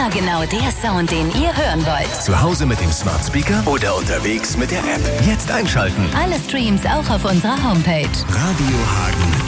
genau der Sound, den ihr hören wollt. Zu Hause mit dem Smart Speaker oder unterwegs mit der App. Jetzt einschalten. Alle Streams auch auf unserer Homepage. Radio Hagen.